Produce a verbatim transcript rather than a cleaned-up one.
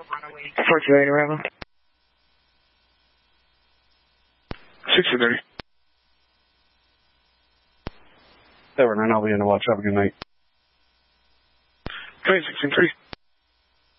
four two eight, arrival. sixty thirty. seven nine, I'll be in the watch. Have a good night. Train sixteen three.